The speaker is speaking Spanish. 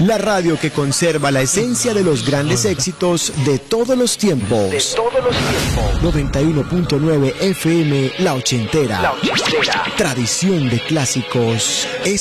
La radio que conserva la esencia de los grandes éxitos de todos los tiempos. 91.9 FM La Ochentera. Tradición de clásicos.